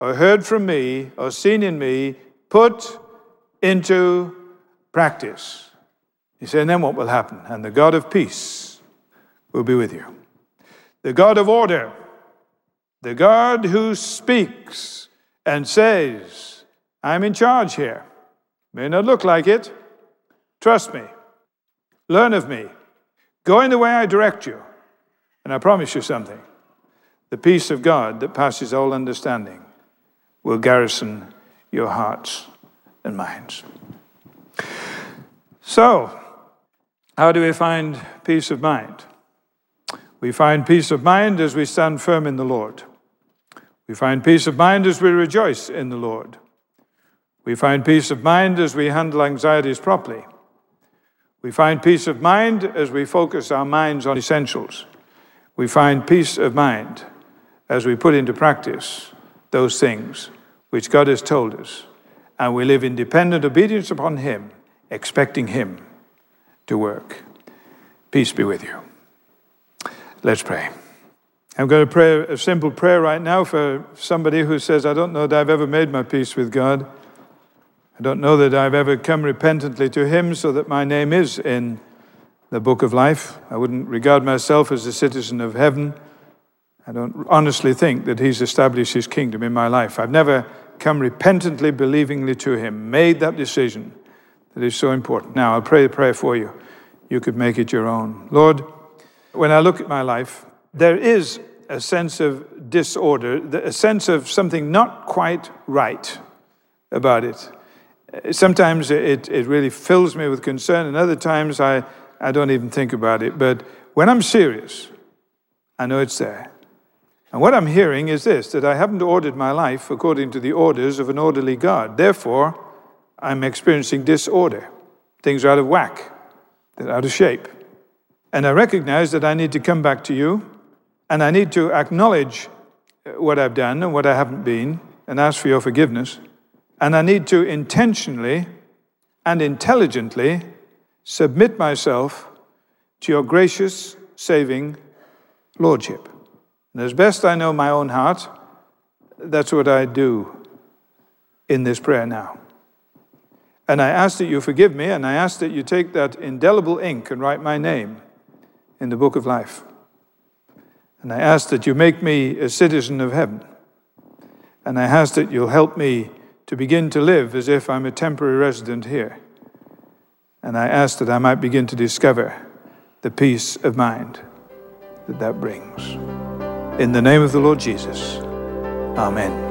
or heard from me or seen in me, put into practice. He said, and then what will happen? And the God of peace will be with you. The God of order, the God who speaks and says, I'm in charge here. May not look like it. Trust me. Learn of me. Go in the way I direct you. And I promise you something. The peace of God that passes all understanding will garrison your hearts and minds. So, how do we find peace of mind? We find peace of mind as we stand firm in the Lord. We find peace of mind as we rejoice in the Lord. We find peace of mind as we handle anxieties properly. We find peace of mind as we focus our minds on essentials. We find peace of mind as we put into practice those things which God has told us, and we live in dependent obedience upon Him, expecting Him to work. Peace be with you. Let's pray. I'm going to pray a simple prayer right now for somebody who says, I don't know that I've ever made my peace with God. I don't know that I've ever come repentantly to Him so that my name is in the book of life. I wouldn't regard myself as a citizen of heaven. I don't honestly think that He's established His kingdom in my life. I've never come repentantly, believingly to Him, made that decision that is so important. Now, I'll pray a prayer for you. You could make it your own. Lord, when I look at my life, there is a sense of disorder, a sense of something not quite right about it. Sometimes it really fills me with concern, and other times I don't even think about it. But when I'm serious, I know it's there. And what I'm hearing is this, that I haven't ordered my life according to the orders of an orderly God. Therefore, I'm experiencing disorder. Things are out of whack. They're out of shape. And I recognize that I need to come back to you, and I need to acknowledge what I've done and what I haven't been, and ask for your forgiveness. And I need to intentionally and intelligently submit myself to your gracious, saving Lordship. And as best I know my own heart, that's what I do in this prayer now. And I ask that you forgive me, and I ask that you take that indelible ink and write my name in the book of life. And I ask that you make me a citizen of heaven. And I ask that you'll help me to begin to live as if I'm a temporary resident here. And I ask that I might begin to discover the peace of mind that brings. In the name of the Lord Jesus, amen.